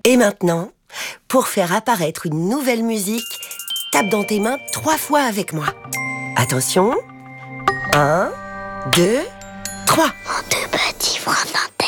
Et maintenant, pour faire apparaître une nouvelle musique, tape dans tes mains 3 fois avec moi. Attention. 1, 2, 3. Mon deux petits frères